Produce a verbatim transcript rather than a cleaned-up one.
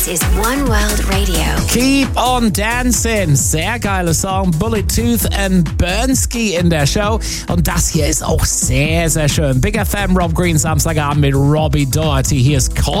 This is One World Radio. Keep on Dancing. Sehr geiler Song. Bullet Tooth und Bernski in der Show. Und das hier ist auch sehr, sehr schön. Big F M, Rob Green, Samstagabend mit Robbie Doherty. Hier ist